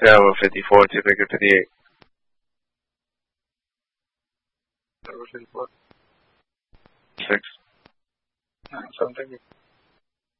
Yeah, well, 54, typical 58. 54. 6. Something.